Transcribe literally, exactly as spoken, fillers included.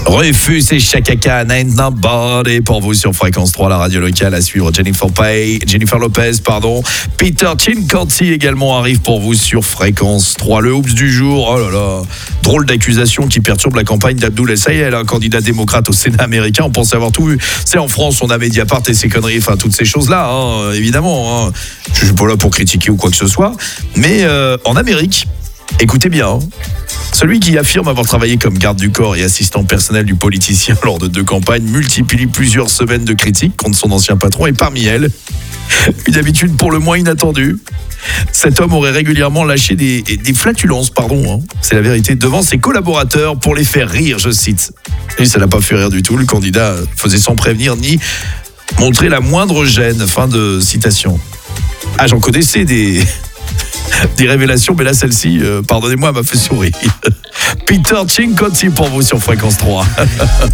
Rufus et Chaka Khan, Ain't Nobody pour vous sur Fréquence trois, la radio locale. À suivre Jennifer Pay, Jennifer Lopez, pardon. Peter Chincanti également arrive pour vous sur Fréquence trois. Le Oops du jour, oh là là, drôle d'accusation qui perturbe la campagne d'Abdoul El-Sayed, un candidat démocrate au Sénat américain. On pensait avoir tout vu. C'est en France, on a Mediapart et ses conneries, enfin toutes ces choses-là, hein, évidemment. Hein. Je suis pas là pour critiquer ou quoi que ce soit, mais euh, en Amérique, écoutez bien, hein, celui qui affirme avoir travaillé comme garde du corps et assistant personnel du politicien lors de deux campagnes multiplie plusieurs semaines de critiques contre son ancien patron, et parmi elles, une habitude pour le moins inattendue. Cet homme aurait régulièrement lâché des, des flatulences, pardon, hein, c'est la vérité, devant ses collaborateurs pour les faire rire, je cite. Et ça n'a pas fait rire du tout, le candidat faisait sans prévenir ni montrer la moindre gêne. Fin de citation. Ah, j'en connaissais des... des révélations, mais là, celle-ci, euh, pardonnez-moi, m'a fait sourire. Peter Chincanti pour vous sur Fréquence trois.